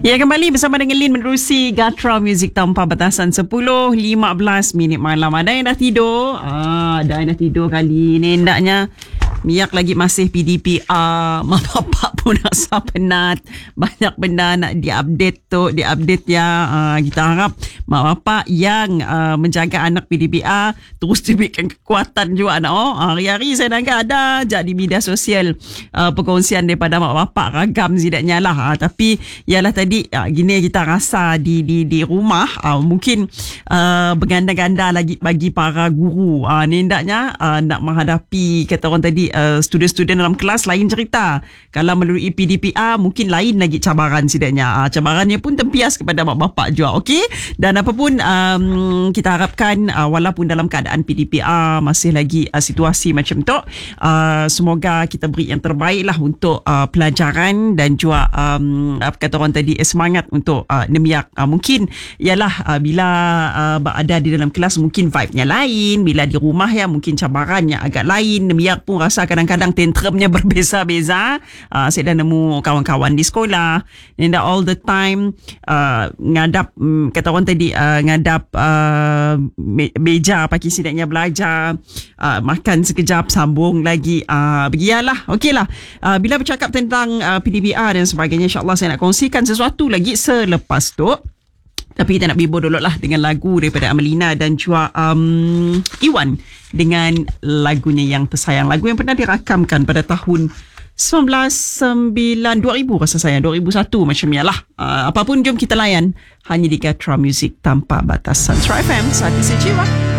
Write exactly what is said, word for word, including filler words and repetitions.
Ya, kembali bersama dengan Lin menerusi Gatra Music Tanpa Batasan sepuluh lima belas minit malam. Ada yang dah tidur? Ah, ada yang dah tidur kali ni. Hendaknya Miak lagi masih P D P R. Mak bapak pun rasa penat. Banyak benda nak diupdate tu, diupdate ya. Uh, kita harap mak bapak yang uh, menjaga anak P D P R terus diberikan kekuatan juga anak. Oh, hari-hari saya nampak ada je di media sosial uh, perkongsian daripada mak bapak ragam zidaknya lah. Uh, tapi ialah tadi uh, gini kita rasa di di di rumah uh, mungkin uh, berganda-ganda lagi bagi para guru. Uh, ni hendaknya uh, nak menghadapi kata orang tadi Uh, student-student dalam kelas lain cerita. Kalau melalui P D P R mungkin lain lagi cabaran sidaknya. Uh, cabarannya pun tempias kepada mak bapak juga. Okey. Dan apapun um, kita harapkan uh, walaupun dalam keadaan P D P R masih lagi uh, situasi macam tu, uh, semoga kita beri yang terbaik lah untuk uh, pelajaran dan juga um, apa kata orang tadi semangat untuk uh, nemiak. Uh, mungkin ialah uh, bila uh, berada di dalam kelas mungkin vibe-nya lain, bila di rumah ya mungkin cabarannya agak lain. Nemiak pun rasa kadang-kadang tantrumnya berbeza-beza. Uh, saya dah nemu kawan-kawan di sekolah. And all the time uh, ngadap, um, kata orang tadi, uh, ngadap uh, meja pagi sidaknya belajar. Uh, makan sekejap, sambung lagi. Uh, Begialah. Okey lah. Uh, bila bercakap tentang uh, P D P R dan sebagainya, insyaAllah saya nak kongsikan sesuatu lagi selepas tu. Tapi kita nak bibur dulu lah dengan lagu daripada Amelina dan juga um, Iwan dengan lagunya yang tersayang. Lagu yang pernah dirakamkan pada tahun sembilan belas sembilan dua ribu rasa saya, dua ribu satu macam ni lah. Uh, apapun jom kita layan hanya di Gatra Music Tanpa Batasan. Sura F M, saat kesejiwa.